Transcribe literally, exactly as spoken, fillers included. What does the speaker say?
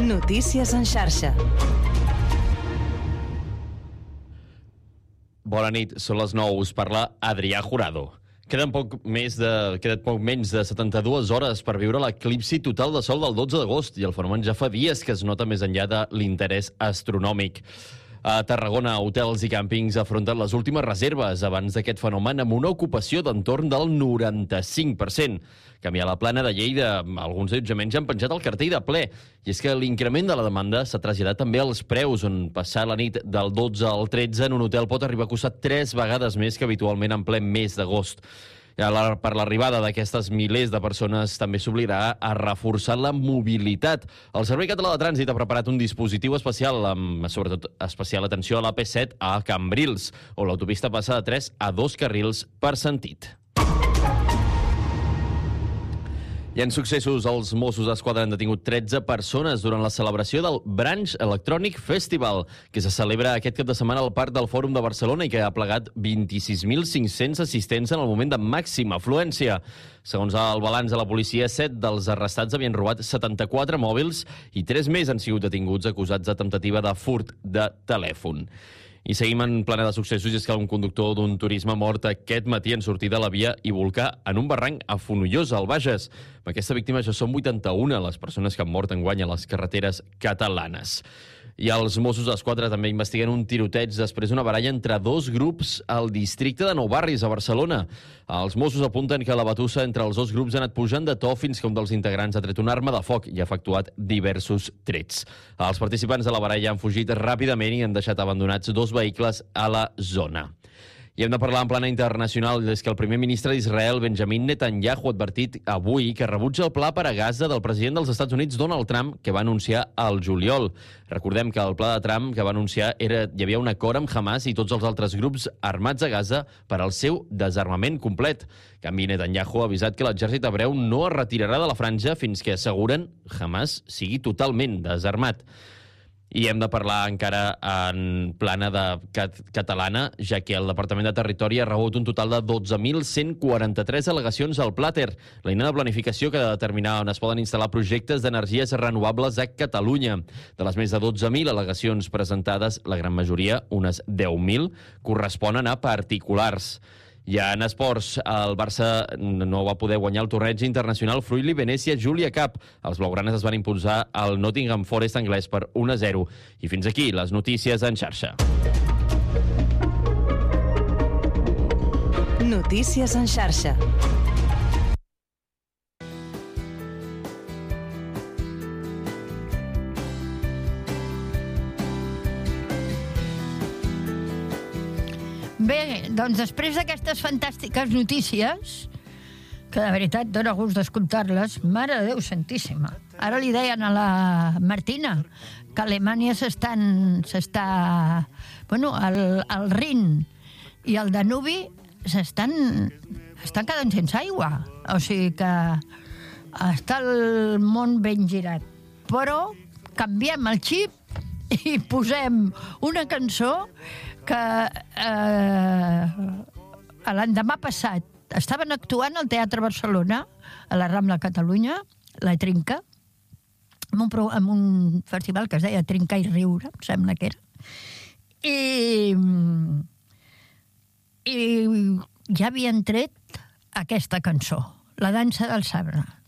Notícies en xarxa. Bona nit, són les nou, us parla Adrià Jurado. Queden poc, més de, queden poc menys de setanta-dues hores per viure l'eclipsi total de sol del dotze d'agost i el fenomen ja fa dies que es nota més enllà de l'interès astronòmic. A Tarragona, hotels i càmpings afronten les últimes reserves abans d'aquest fenomen amb una ocupació d'entorn del noranta-cinc per cent. Canvi a la Plana de Lleida, alguns allotjaments ja han penjat el cartell de ple. I és que l'increment de la demanda s'ha traslladat també als preus, on passar la nit del dotze al tretze en un hotel pot arribar a costar tres vegades més que habitualment en ple mes d'agost. Per l'arribada d'aquestes milers de persones també s'obligarà a reforçar la mobilitat. El Servei Català de Trànsit ha preparat un dispositiu especial amb, sobretot, especial atenció a l'A P set a Cambrils, on l'autopista passa de tres a dos carrils per sentit. I en successos, els Mossos d'Esquadra han detingut tretze persones durant la celebració del Branch Electronic Festival, que se celebra aquest cap de setmana al Parc del Fòrum de Barcelona i que ha plegat vint-i-sis mil cinc-cents assistents en el moment de màxima afluència. Segons el balanç de la policia, set dels arrestats havien robat setanta-quatre mòbils i tres més han sigut detinguts acusats de temptativa de furt de telèfon. I seguim en plana de successos, i és que un conductor d'un turisme mort aquest matí en sortir de la via i volcar en un barranc a Fonollosa, al Bages. Amb aquesta víctima ja són vuitanta-una les persones que han mort enguany a les carreteres catalanes. I els Mossos d'Esquadra també investiguen un tiroteig després d'una baralla entre dos grups al districte de Nou Barris, a Barcelona. Els Mossos apunten que la batussa entre els dos grups ha anat pujant de to fins que un dels integrants ha tret una arma de foc i ha efectuat diversos trets. Els participants de la baralla han fugit ràpidament i han deixat abandonats dos vehicles a la zona. I hem de parlar en plana internacional, des que el primer ministre d'Israel, Benjamin Netanyahu, ha advertit avui que rebutja el pla per a Gaza del president dels Estats Units, Donald Trump, que va anunciar al juliol. Recordem que el pla de Trump que va anunciar era hi havia un acord amb Hamas i tots els altres grups armats a Gaza per al seu desarmament complet. En canvi, Netanyahu ha avisat que l'exèrcit hebreu no es retirarà de la franja fins que asseguren Hamas sigui totalment desarmat. I hem de parlar encara en plana de cat catalana, ja que el Departament de Territori ha rebut un total de dotze mil cent quaranta-tres al·legacions al Plater, l'eina de planificació que ha de determinar on es poden instal·lar projectes d'energies renovables a Catalunya. De les més de dotze mil al·legacions presentades, la gran majoria, unes deu mil, corresponen a particulars. I en esports, el Barça no va poder guanyar el torneig internacional Fruili Venezia Julia Cup. Els blaugranes es van impulsar al Nottingham Forest anglès per un a zero. I fins aquí les notícies en xarxa. Notícies en xarxa. Bé, doncs després d'aquestes fantàstiques notícies, que de veritat dóna gust d'escoltar-les, mare de Déu santíssima. Ara li deien a la Martina que a Alemanya s'estan, s'està... Bueno, el, el Rin i el Danubi s'estan estan quedant sense aigua. O sigui que està el món ben girat. Però canviem el xip i posem una cançó que eh, l'endemà passat estaven actuant al Teatre Barcelona, a la Rambla Catalunya, la Trinca, amb un, pro, amb un festival que es deia Trincar i Riure, em sembla que era. I, i ja havien tret aquesta cançó, La dansa del sabre.